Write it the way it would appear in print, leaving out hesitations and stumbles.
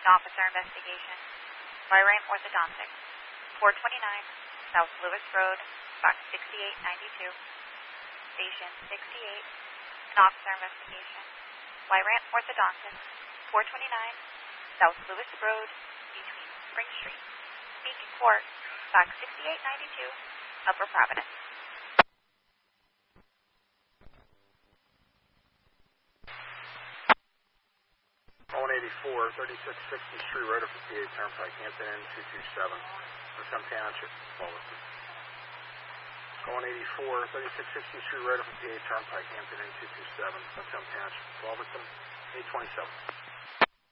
Officer investigation. Lyrant Orthodontics. 429 South Lewis Road, box 6892. Station 68. An officer investigation. Lyrant Orthodontics. 429 South Lewis Road, between Spring Street, Beacon Court, box 6892, Upper Providence. 184, 3660 Street, right off the PA Turnpike, Hampton Inn 227, Macomb Township, Fullerton. 184, 3660 Street, right off the PA Turnpike, Hampton Inn 227, Macomb Township, Fullerton, 827.